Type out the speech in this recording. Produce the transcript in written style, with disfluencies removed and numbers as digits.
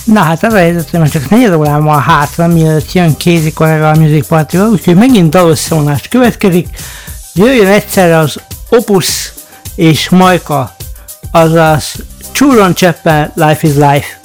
Na hát ez a helyzet, hogy csak 4 órán van hátra, mielőtt jön Kézi kollega a Music Party-val, úgyhogy megint dalosszónás következik. Jöjjön egyszerre az Opus és Majka, azaz Csúron Cseppel, Life is Life.